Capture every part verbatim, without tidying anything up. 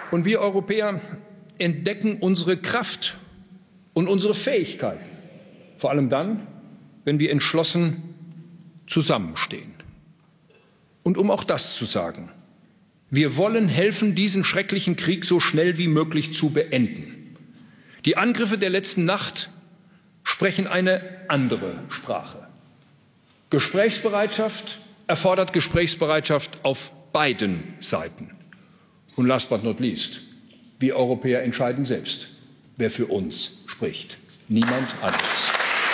Und wir Europäer entdecken unsere Kraft und unsere Fähigkeiten, vor allem dann, wenn wir entschlossen zusammenstehen. Und um auch das zu sagen: Wir wollen helfen, diesen schrecklichen Krieg so schnell wie möglich zu beenden. Die Angriffe der letzten Nacht sprechen eine andere Sprache. Gesprächsbereitschaft erfordert Gesprächsbereitschaft auf beiden Seiten. Und last but not least, wir Europäer entscheiden selbst, wer für uns spricht. Niemand anderes.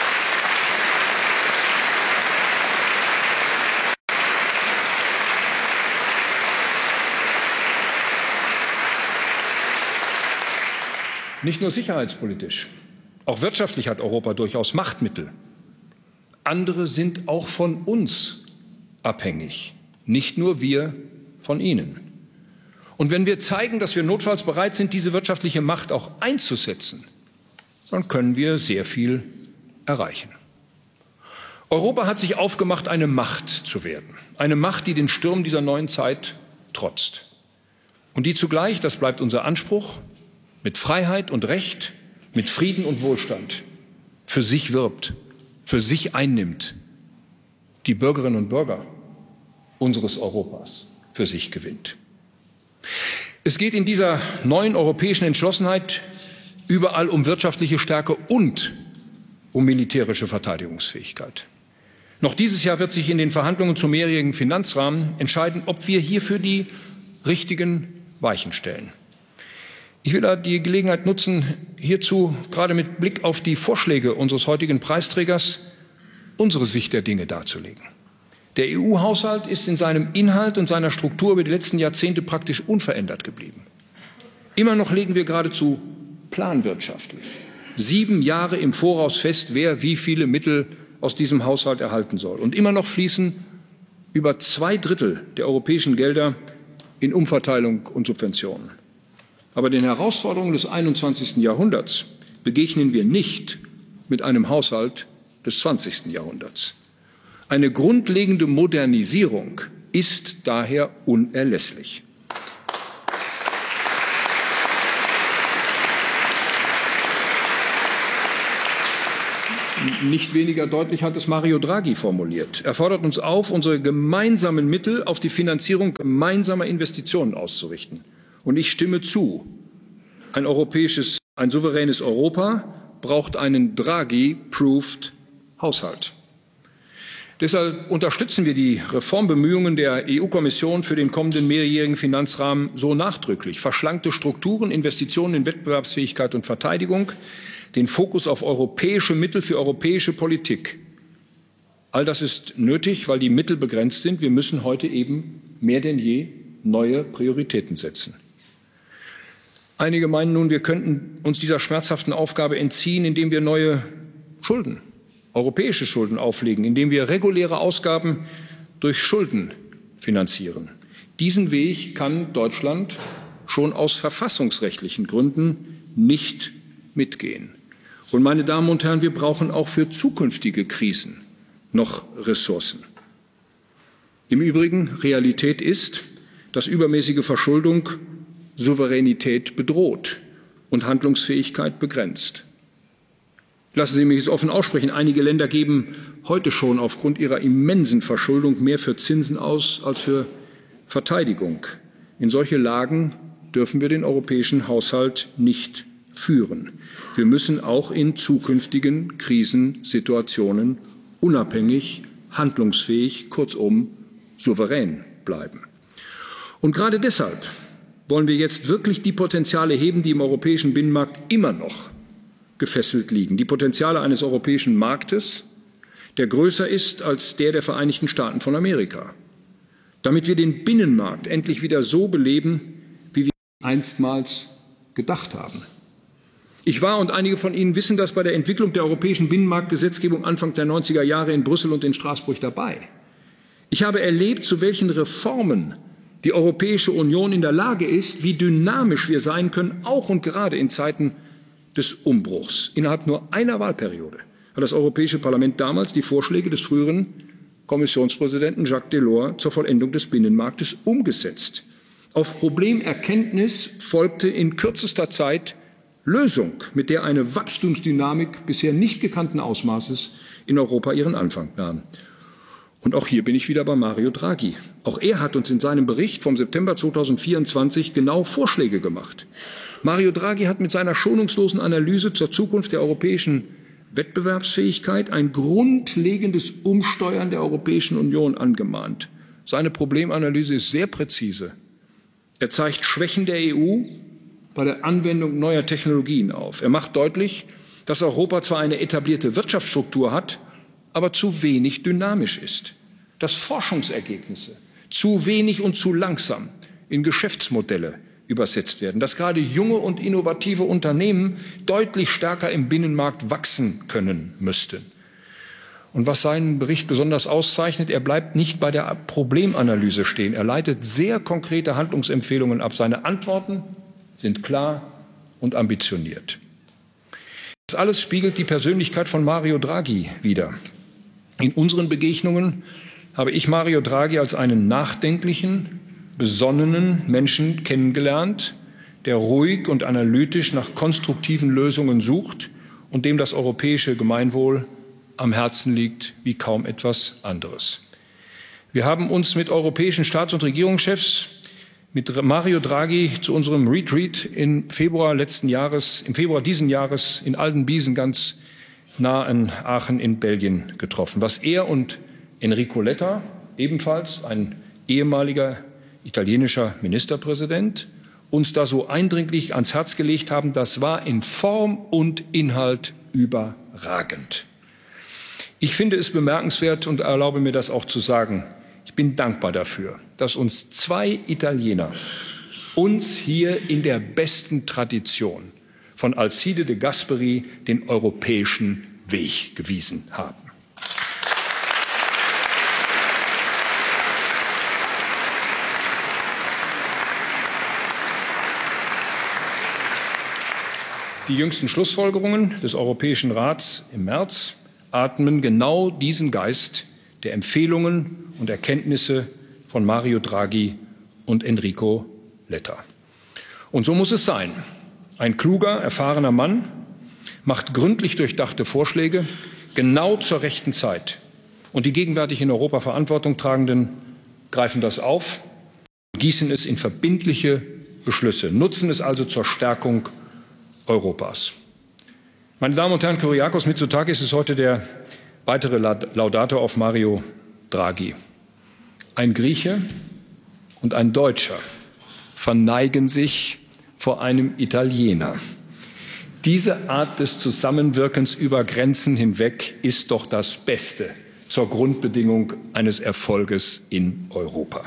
Nicht nur sicherheitspolitisch, auch wirtschaftlich hat Europa durchaus Machtmittel. Andere sind auch von uns abhängig, nicht nur wir von ihnen. Und wenn wir zeigen, dass wir notfalls bereit sind, diese wirtschaftliche Macht auch einzusetzen, dann können wir sehr viel erreichen. Europa hat sich aufgemacht, eine Macht zu werden, eine Macht, die den Stürmen dieser neuen Zeit trotzt und die zugleich, das bleibt unser Anspruch, mit Freiheit und Recht, mit Frieden und Wohlstand für sich wirbt, für sich einnimmt, die Bürgerinnen und Bürger unseres Europas für sich gewinnt. Es geht in dieser neuen europäischen Entschlossenheit überall um wirtschaftliche Stärke und um militärische Verteidigungsfähigkeit. Noch dieses Jahr wird sich in den Verhandlungen zum mehrjährigen Finanzrahmen entscheiden, ob wir hierfür die richtigen Weichen stellen. Ich will da die Gelegenheit nutzen, hierzu gerade mit Blick auf die Vorschläge unseres heutigen Preisträgers unsere Sicht der Dinge darzulegen. Der E U-Haushalt ist in seinem Inhalt und seiner Struktur über die letzten Jahrzehnte praktisch unverändert geblieben. Immer noch legen wir geradezu planwirtschaftlich sieben Jahre im Voraus fest, wer wie viele Mittel aus diesem Haushalt erhalten soll. Und immer noch fließen über zwei Drittel der europäischen Gelder in Umverteilung und Subventionen. Aber den Herausforderungen des einundzwanzigsten Jahrhunderts begegnen wir nicht mit einem Haushalt des zwanzigsten Jahrhunderts. Eine grundlegende Modernisierung ist daher unerlässlich. Nicht weniger deutlich hat es Mario Draghi formuliert. Er fordert uns auf, unsere gemeinsamen Mittel auf die Finanzierung gemeinsamer Investitionen auszurichten. Und ich stimme zu. Ein europäisches, ein souveränes Europa braucht einen Draghi-proofed Haushalt. Deshalb unterstützen wir die Reformbemühungen der E U-Kommission für den kommenden mehrjährigen Finanzrahmen so nachdrücklich. Verschlankte Strukturen, Investitionen in Wettbewerbsfähigkeit und Verteidigung, den Fokus auf europäische Mittel für europäische Politik. All das ist nötig, weil die Mittel begrenzt sind. Wir müssen heute eben mehr denn je neue Prioritäten setzen. Einige meinen nun, wir könnten uns dieser schmerzhaften Aufgabe entziehen, indem wir neue Schulden, europäische Schulden auflegen, indem wir reguläre Ausgaben durch Schulden finanzieren. Diesen Weg kann Deutschland schon aus verfassungsrechtlichen Gründen nicht mitgehen. Und meine Damen und Herren, wir brauchen auch für zukünftige Krisen noch Ressourcen. Im Übrigen, Realität ist, dass übermäßige Verschuldung Souveränität bedroht und Handlungsfähigkeit begrenzt. Lassen Sie mich es offen aussprechen, einige Länder geben heute schon aufgrund ihrer immensen Verschuldung mehr für Zinsen aus als für Verteidigung. In solche Lagen dürfen wir den europäischen Haushalt nicht führen. Wir müssen auch in zukünftigen Krisensituationen unabhängig, handlungsfähig, kurzum souverän bleiben. Und gerade deshalb wollen wir jetzt wirklich die Potenziale heben, die im europäischen Binnenmarkt immer noch gefesselt liegen. Die Potenziale eines europäischen Marktes, der größer ist als der der Vereinigten Staaten von Amerika. Damit wir den Binnenmarkt endlich wieder so beleben, wie wir einstmals gedacht haben. Ich war, und einige von Ihnen wissen das, bei der Entwicklung der europäischen Binnenmarktgesetzgebung Anfang der neunziger Jahre in Brüssel und in Straßburg dabei. Ich habe erlebt, zu welchen Reformen die Europäische Union in der Lage ist, wie dynamisch wir sein können, auch und gerade in Zeiten des Umbruchs. Innerhalb nur einer Wahlperiode hat das Europäische Parlament damals die Vorschläge des früheren Kommissionspräsidenten Jacques Delors zur Vollendung des Binnenmarktes umgesetzt. Auf Problemerkenntnis folgte in kürzester Zeit Lösung, mit der eine Wachstumsdynamik bisher nicht gekannten Ausmaßes in Europa ihren Anfang nahm. Und auch hier bin ich wieder bei Mario Draghi. Auch er hat uns in seinem Bericht vom September zweitausendvierundzwanzig genau Vorschläge gemacht. Mario Draghi hat mit seiner schonungslosen Analyse zur Zukunft der europäischen Wettbewerbsfähigkeit ein grundlegendes Umsteuern der Europäischen Union angemahnt. Seine Problemanalyse ist sehr präzise. Er zeigt Schwächen der E U bei der Anwendung neuer Technologien auf. Er macht deutlich, dass Europa zwar eine etablierte Wirtschaftsstruktur hat, aber zu wenig dynamisch ist, dass Forschungsergebnisse zu wenig und zu langsam in Geschäftsmodelle übersetzt werden, dass gerade junge und innovative Unternehmen deutlich stärker im Binnenmarkt wachsen können müssten. Und was seinen Bericht besonders auszeichnet, er bleibt nicht bei der Problemanalyse stehen. Er leitet sehr konkrete Handlungsempfehlungen ab. Seine Antworten sind klar und ambitioniert. Das alles spiegelt die Persönlichkeit von Mario Draghi wider. In unseren Begegnungen habe ich Mario Draghi als einen nachdenklichen, besonnenen Menschen kennengelernt, der ruhig und analytisch nach konstruktiven Lösungen sucht und dem das europäische Gemeinwohl am Herzen liegt wie kaum etwas anderes. Wir haben uns mit europäischen Staats- und Regierungschefs, mit Mario Draghi zu unserem Retreat im Februar letzten Jahres, im Februar diesen Jahres in Aldenbiesen ganz nah an Aachen in Belgien getroffen. Was er und Enrico Letta, ebenfalls ein ehemaliger italienischer Ministerpräsident, uns da so eindringlich ans Herz gelegt haben, das war in Form und Inhalt überragend. Ich finde es bemerkenswert und erlaube mir das auch zu sagen. Ich bin dankbar dafür, dass uns zwei Italiener uns hier in der besten Tradition von Alcide de Gasperi den europäischen Weg gewiesen haben. Die jüngsten Schlussfolgerungen des Europäischen Rats im März atmen genau diesen Geist der Empfehlungen und Erkenntnisse von Mario Draghi und Enrico Letta. Und so muss es sein. Ein kluger, erfahrener Mann macht gründlich durchdachte Vorschläge, genau zur rechten Zeit. Und die gegenwärtig in Europa Verantwortung Tragenden greifen das auf, gießen es in verbindliche Beschlüsse, nutzen es also zur Stärkung Europas. Meine Damen und Herren, Kyriakos Mitsotakis ist heute der weitere Laudator auf Mario Draghi. Ein Grieche und ein Deutscher verneigen sich vor einem Italiener. Diese Art des Zusammenwirkens über Grenzen hinweg ist doch das Beste zur Grundbedingung eines Erfolges in Europa.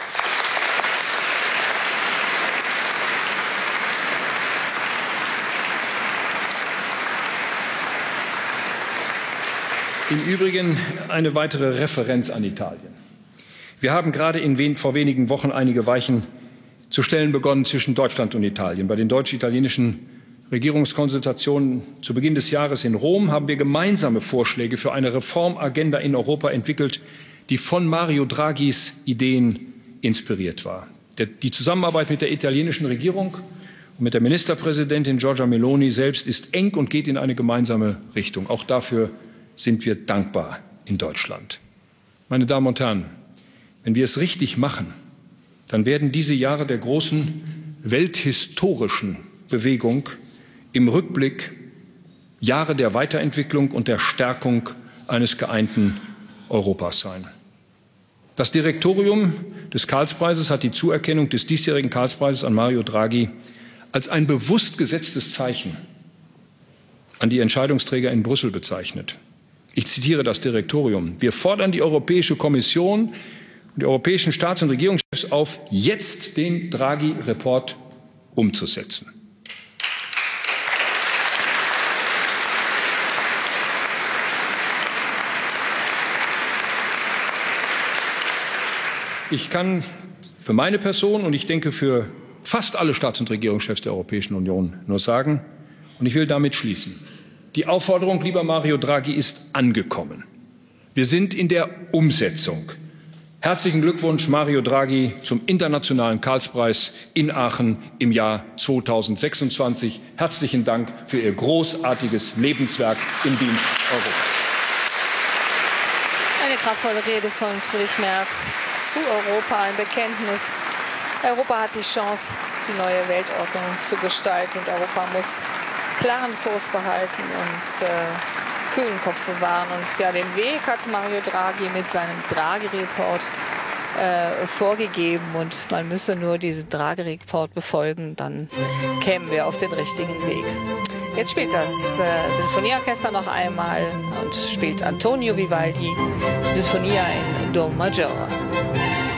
Im Übrigen eine weitere Referenz an Italien. Wir haben gerade in wen, vor wenigen Wochen einige Weichen zu stellen begonnen zwischen Deutschland und Italien. Bei den deutsch-italienischen Regierungskonsultationen zu Beginn des Jahres in Rom haben wir gemeinsame Vorschläge für eine Reformagenda in Europa entwickelt, die von Mario Draghis Ideen inspiriert war. Der, die Zusammenarbeit mit der italienischen Regierung und mit der Ministerpräsidentin Giorgia Meloni selbst ist eng und geht in eine gemeinsame Richtung. Auch dafür sind wir dankbar in Deutschland. Meine Damen und Herren, wenn wir es richtig machen, dann werden diese Jahre der großen welthistorischen Bewegung im Rückblick Jahre der Weiterentwicklung und der Stärkung eines geeinten Europas sein. Das Direktorium des Karlspreises hat die Zuerkennung des diesjährigen Karlspreises an Mario Draghi als ein bewusst gesetztes Zeichen an die Entscheidungsträger in Brüssel bezeichnet. Ich zitiere das Direktorium. Wir fordern die Europäische Kommission und die europäischen Staats- und Regierungschefs auf, jetzt den Draghi-Report umzusetzen. Ich kann für meine Person und ich denke für fast alle Staats- und Regierungschefs der Europäischen Union nur sagen, und ich will damit schließen: Die Aufforderung, lieber Mario Draghi, ist angekommen. Wir sind in der Umsetzung Herzlichen Glückwunsch, Mario Draghi, zum Internationalen Karlspreis in Aachen im Jahr zweitausendsechsundzwanzig. Herzlichen Dank für Ihr großartiges Lebenswerk im Dienst Europas. Eine kraftvolle Rede von Friedrich Merz zu Europa, ein Bekenntnis. Europa hat die Chance, die neue Weltordnung zu gestalten, und Europa muss klaren Kurs behalten und äh, kühlen Kopf bewahren. Und ja, den Weg hat Mario Draghi mit seinem Draghi-Report äh, vorgegeben, und man müsse nur diesen Draghi-Report befolgen, dann kämen wir auf den richtigen Weg. Jetzt spielt das äh, Sinfonieorchester noch einmal und spielt Antonio Vivaldi Sinfonia in Do Maggiore.